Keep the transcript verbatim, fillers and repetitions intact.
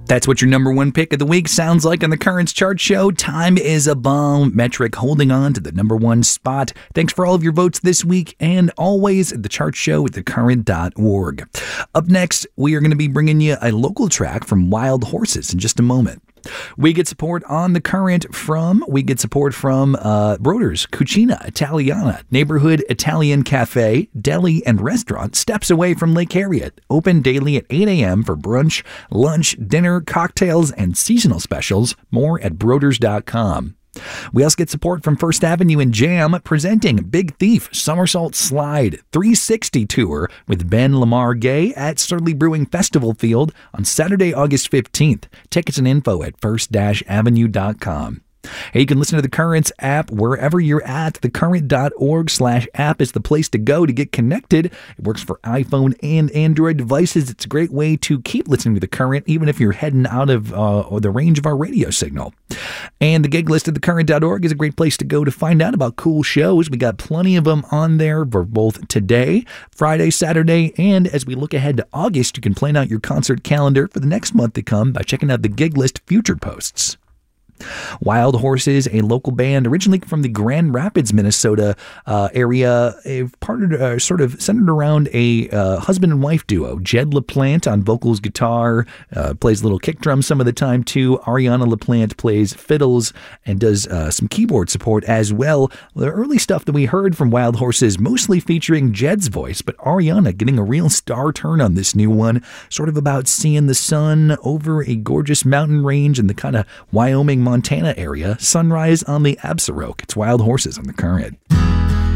That's what your number one pick of the week sounds like on the Currents Chart Show. Time is a bomb. Metric holding on to the number one spot. Thanks for all of your votes this week, and always at the chart show at the current dot org. Up next, we are going to be bringing you a local track from Wild Horses in just a moment. We get support on The Current from, we get support from uh, Broder's Cucina Italiana, neighborhood Italian cafe, deli, and restaurant steps away from Lake Harriet. Open daily at eight a.m. for brunch, lunch, dinner, cocktails, and seasonal specials. More at broders dot com. We also get support from First Avenue and Jam, presenting Big Thief Somersault Slide three sixty Tour with Ben Lamar Gay at Surly Brewing Festival Field on Saturday, August fifteenth. Tickets and info at first avenue dot com. Hey, you can listen to the Currents app wherever you're at. the current dot org slash app is the place to go to get connected. It works for iPhone and Android devices. It's a great way to keep listening to The Current, even if you're heading out of uh, the range of our radio signal. And the gig list at the current dot org is a great place to go to find out about cool shows. We got plenty of them on there for both today, Friday, Saturday, and as we look ahead to August, you can plan out your concert calendar for the next month to come by checking out the gig list future posts. Wild Horses, a local band originally from the Grand Rapids, Minnesota uh, area, partnered, uh, sort of centered around a uh, husband and wife duo. Jed LaPlante on vocals, guitar, uh, plays a little kick drum some of the time too. Ariana LaPlante plays fiddles and does uh, some keyboard support as well. The early stuff that we heard from Wild Horses mostly featuring Jed's voice, but Ariana getting a real star turn on this new one, sort of about seeing the sun over a gorgeous mountain range in the kind of Wyoming, Montana area. Sunrise on the Absaroka. It's Wild Horses on The Current.